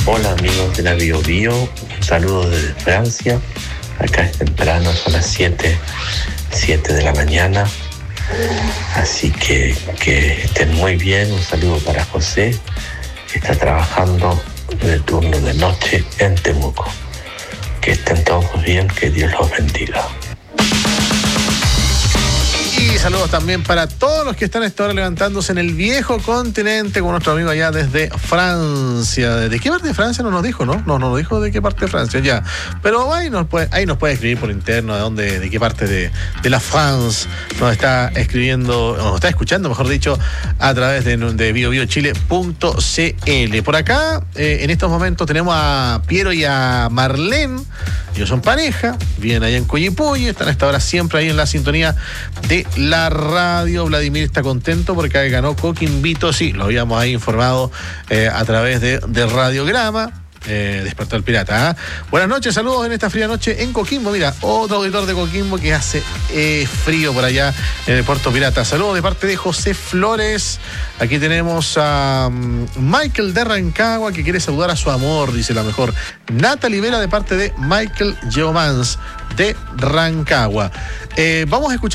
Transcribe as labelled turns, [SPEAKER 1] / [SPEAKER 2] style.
[SPEAKER 1] Hola amigos de la Bio Bio, un saludo desde Francia. Acá es temprano, son las 7 de la mañana. Así que estén muy bien. Un saludo para José, que está trabajando en el turno de noche en Temuco. Que estén todos bien, que Dios los bendiga.
[SPEAKER 2] Y saludos también para todos los que están a esta hora levantándose en el viejo continente con nuestro amigo allá desde Francia. ¿De qué parte de Francia no nos dijo, no? No nos dijo de qué parte de Francia, ya. Pero ahí nos puede escribir por interno de qué parte de la France nos está escribiendo, nos está escuchando, mejor dicho, a través de biobiochile.cl. Por acá, en estos momentos tenemos a Piero y a Marlene. Ellos son pareja, viven allá en Coyipulli, están a esta hora siempre ahí en la sintonía de la radio. Vladimir está contento porque ganó Coquimbito, sí, lo habíamos ahí informado a través de Radiograma. Despertó el pirata. Buenas noches, saludos en esta fría noche en Coquimbo. Mira, otro auditor de Coquimbo que hace frío por allá en el Puerto Pirata. Saludos de parte de José Flores. Aquí tenemos a Michael de Rancagua, que quiere saludar a su amor, dice la mejor. Nata Libera de parte de Michael Geomans de Rancagua. Vamos a escuchar